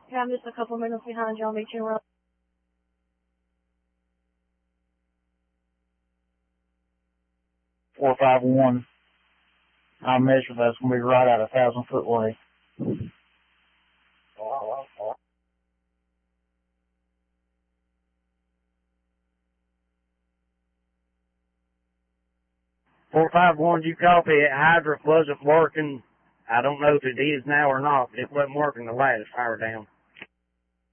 Yeah, I'm just a couple minutes behind you. I'll meet you around. 451. I'll measure that's going to be right at 1,000 foot way. "451, you copy it? Hydrant wasn't working. I don't know if it is now or not, but it wasn't working the last fire down."